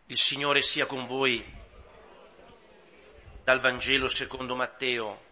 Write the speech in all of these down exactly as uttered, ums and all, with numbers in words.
Il Signore sia con voi. Dal Vangelo secondo Matteo.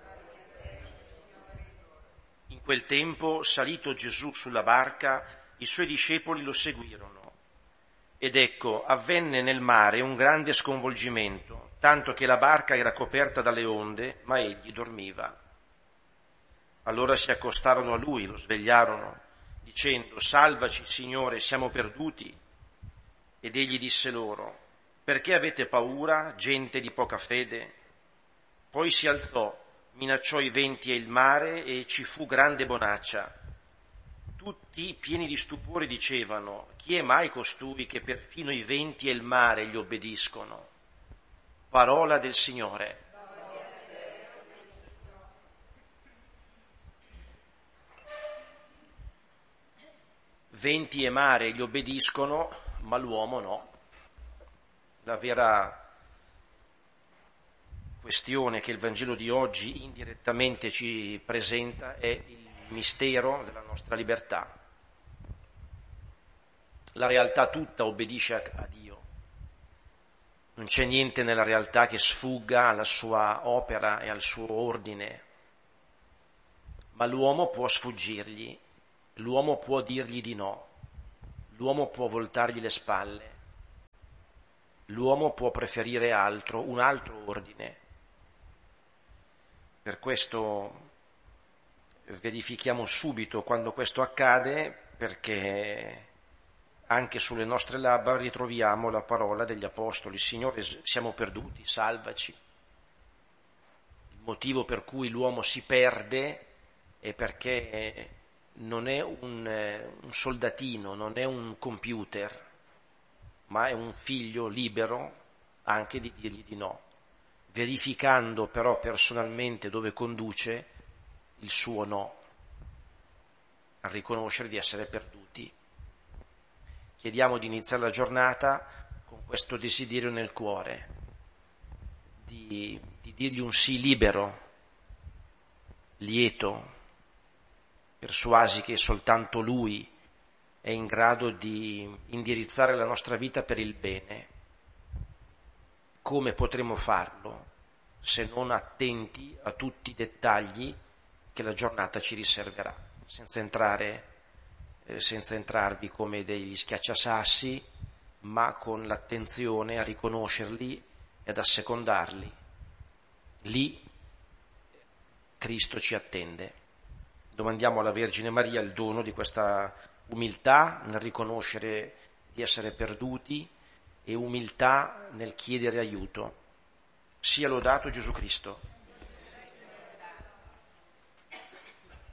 In quel tempo, salito Gesù sulla barca, i suoi discepoli lo seguirono. Ed ecco, avvenne nel mare un grande sconvolgimento, tanto che la barca era coperta dalle onde, ma egli dormiva. Allora si accostarono a lui, lo svegliarono, dicendo: «Salvaci, Signore, siamo perduti». Ed egli disse loro: «Perché avete paura, gente di poca fede?» Poi si alzò, minacciò i venti e il mare, e ci fu grande bonaccia. Tutti, pieni di stupore, dicevano: «Chi è mai costui che perfino i venti e il mare gli obbediscono?» Parola del Signore. Venti e mare gli obbediscono, ma l'uomo no. La vera questione che il Vangelo di oggi indirettamente ci presenta è il mistero della nostra libertà. La realtà tutta obbedisce a Dio. Non c'è niente nella realtà che sfugga alla sua opera e al suo ordine, ma l'uomo può sfuggirgli, l'uomo può dirgli di no, l'uomo può voltargli le spalle, l'uomo può preferire altro, un altro ordine. Per questo verifichiamo subito quando questo accade, perché anche sulle nostre labbra ritroviamo la parola degli apostoli: «Signore, siamo perduti, salvaci». Il motivo per cui l'uomo si perde è perché non è un, un soldatino, non è un computer, ma è un figlio libero anche di dirgli di no, verificando però personalmente dove conduce il suo no, a riconoscere di essere perduti. Chiediamo di iniziare la giornata con questo desiderio nel cuore, di, di dirgli un sì libero, lieto, persuasi che soltanto Lui è in grado di indirizzare la nostra vita per il bene. Come potremo farlo se non attenti a tutti i dettagli che la giornata ci riserverà, senza entrare, eh, senza entrarvi come degli schiacciasassi, ma con l'attenzione a riconoscerli e ad assecondarli. Lì Cristo ci attende. Domandiamo alla Vergine Maria il dono di questa umiltà nel riconoscere di essere perduti e umiltà nel chiedere aiuto. Sia lodato Gesù Cristo.